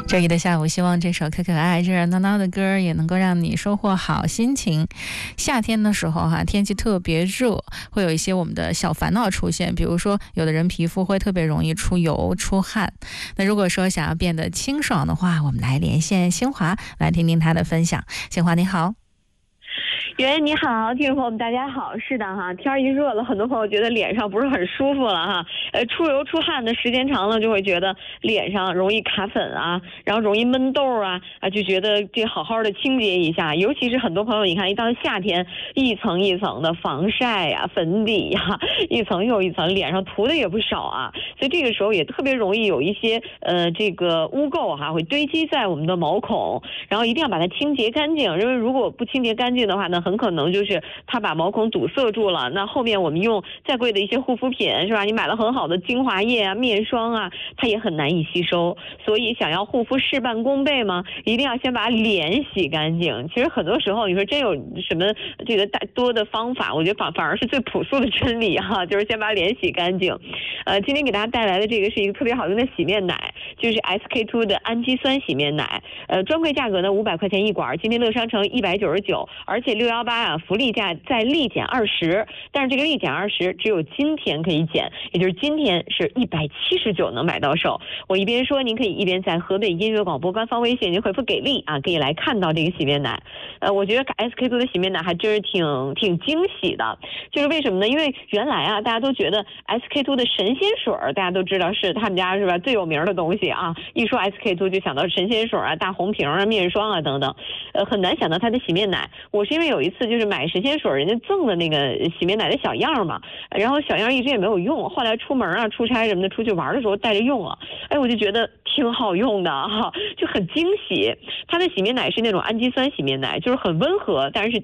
周一的下午，希望这首可可爱、热热闹闹的歌也能够让你收获好心情。夏天的时候天气特别热，会有一些我们的小烦恼出现，比如说有的人皮肤会特别容易出油出汗。那如果说想要变得清爽的话，我们来连线新华，来听听她的分享。新华你好。 袁你好，听众朋友们大家好。是的哈，天一热了，很多朋友觉得脸上不是很舒服了哈。出油出汗的时间长了，就会觉得脸上容易卡粉啊，然后容易闷痘啊，就觉得这好好的清洁一下。尤其是很多朋友，你看一到夏天，一层一层的防晒呀、粉底呀，一层又一层，脸上涂的也不少啊。所以这个时候也特别容易有一些这个污垢会堆积在我们的毛孔，然后一定要把它清洁干净。因为如果不清洁干净的话呢，很可能就是它把毛孔堵塞住了。那后面我们用再贵的一些护肤品是吧？你买了很好的精华液啊、面霜啊，它也很难以吸收。所以想要护肤事半功倍吗？一定要先把脸洗干净。其实很多时候你说真有什么这个多的方法，我觉得反而是最朴素的真理就是先把脸洗干净。今天给大家带来的这个是一个特别好用的洗面奶，就是 SK2 的氨基酸洗面奶。专柜价格呢500块钱一管，今天乐商城199，而且618福利价再立减20，但是这个立减20只有今天可以减，也就是今天是179能买到手。我一边说，您可以一边在河北音乐广播官方微信您回复给力可以来看到这个洗面奶。我觉得 SK2 的洗面奶还真是挺惊喜的，就是为什么呢？因为原来大家都觉得 SK2 的神仙水大家都知道是他们家是吧最有名的东西一说 SK2 就想到神仙水大红瓶面霜等等，很难想到它的洗面奶。我是因为有一次就是买神仙水，人家赠的那个洗面奶的小样嘛，然后小样一直也没有用，后来出门出差什么的，出去玩的时候带着用了，我就觉得挺好用的就很惊喜。它的洗面奶是那种氨基酸洗面奶，就是很温和，但是